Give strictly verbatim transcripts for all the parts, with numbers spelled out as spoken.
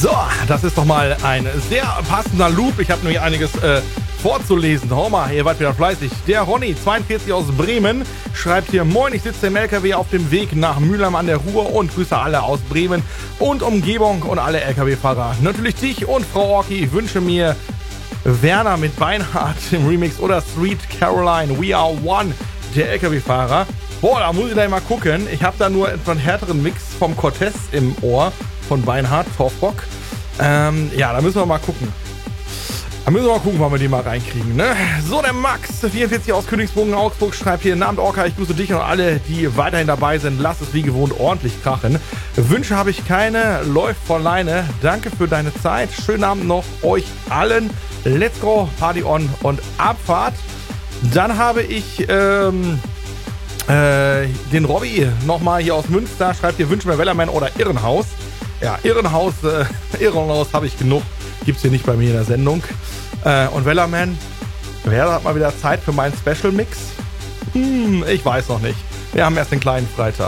So, das ist doch mal ein sehr passender Loop. Ich habe nämlich einiges äh, vorzulesen. Hau mal, ihr wart wieder fleißig. Der Ronny, zweiundvierzig aus Bremen, schreibt hier: Moin, ich sitze im L K W auf dem Weg nach Mülheim an der Ruhr und grüße alle aus Bremen und Umgebung und alle L K W-Fahrer. Natürlich dich und Frau Orki. Wünsche mir Werner mit Beinhardt im Remix oder Street Caroline, We Are One, der L K W-Fahrer. Boah, da muss ich gleich mal gucken. Ich habe da nur etwa einen härteren Mix vom Cortez im Ohr, von Beinhardt, Torfbock. Ähm, ja, da müssen wir mal gucken. Da müssen wir mal gucken, wann wir die mal reinkriegen, ne? So, der Max, vierundvierzig aus Königsbogen, Augsburg, schreibt hier: Abend Orca, ich grüße dich und alle, die weiterhin dabei sind. Lass es wie gewohnt ordentlich krachen. Wünsche habe ich keine, läuft von Leine. Danke für deine Zeit. Schönen Abend noch euch allen. Let's go, Party on und Abfahrt. Dann habe ich ähm, äh, den Robby nochmal hier aus Münster. Schreibt hier: Wünsche mir Wellerman oder Irrenhaus. Ja, Irrenhaus, äh, Irrenhaus habe ich genug. Gibt's hier nicht bei mir in der Sendung. Äh, und Wellerman, wer hat mal wieder Zeit für meinen Special Mix? Hm, ich weiß noch nicht. Wir haben erst den kleinen Freitag.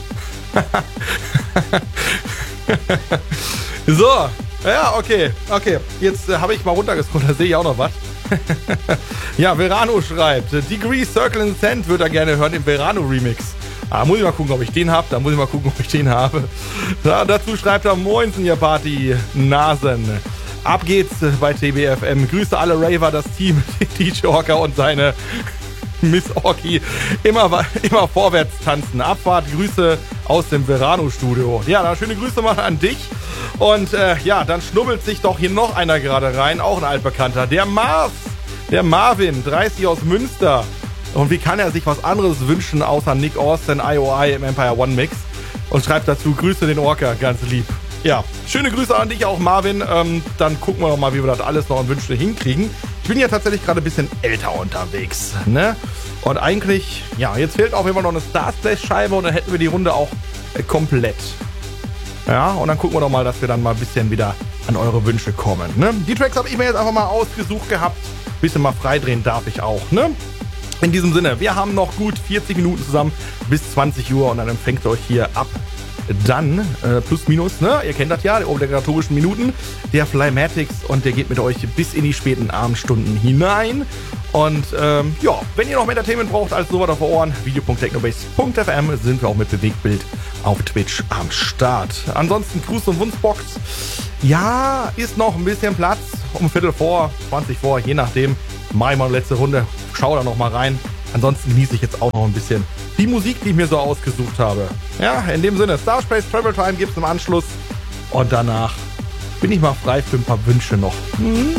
So, ja, okay, okay. Jetzt äh, habe ich mal runtergescrollt, da sehe ich auch noch was. Ja, Verano schreibt: Degree Circle and Sand würde er gerne hören im Verano Remix. Ah, muss ich mal gucken, ob ich den habe. Da muss ich mal gucken, ob ich den habe. Da, dazu schreibt er: Moinsen, ihr Party Nasen. Ab geht's bei T B F M. Grüße alle Raver, das Team, D J Orca und seine Miss Orki. Immer, immer vorwärts tanzen. Abfahrt, Grüße aus dem Verano-Studio. Ja, dann schöne Grüße mal an dich. Und äh, ja, dann schnubbelt sich doch hier noch einer gerade rein. Auch ein Altbekannter. Der Mars. Der Marvin, dreißig aus Münster. Und wie kann er sich was anderes wünschen, außer Nick Austin, I O I im Empire One Mix? Und schreibt dazu: Grüße den Orca, ganz lieb. Ja, schöne Grüße an dich auch, Marvin. Ähm, dann gucken wir doch mal, wie wir das alles noch an Wünschen hinkriegen. Ich bin ja tatsächlich gerade ein bisschen älter unterwegs, ne? Und eigentlich, ja, jetzt fehlt auch immer noch eine Starsplash-Scheibe und dann hätten wir die Runde auch äh, komplett. Ja, und dann gucken wir doch mal, dass wir dann mal ein bisschen wieder an eure Wünsche kommen, ne? Die Tracks habe ich mir jetzt einfach mal ausgesucht gehabt. Bisschen mal freidrehen darf ich auch, ne? In diesem Sinne, wir haben noch gut vierzig Minuten zusammen bis zwanzig Uhr und dann empfängt ihr euch hier ab dann, äh, plus minus, ne? Ihr kennt das ja, die obligatorischen Minuten, der Flymatics, und der geht mit euch bis in die späten Abendstunden hinein. Und ähm, ja, wenn ihr noch mehr Entertainment braucht als sowas auf den Ohren, video punkt technobase punkt f m, sind wir auch mit Bewegtbild auf Twitch am Start. Ansonsten Gruß und Wunschbox. Ja, ist noch ein bisschen Platz, um Viertel vor, zwanzig vor, je nachdem. Mach ich mal eine letzte Runde, schau da noch mal rein. Ansonsten genieße ich jetzt auch noch ein bisschen die Musik, die ich mir so ausgesucht habe. Ja, in dem Sinne, Starspace Travel Time gibt's im Anschluss. Und danach bin ich mal frei für ein paar Wünsche noch. Hm?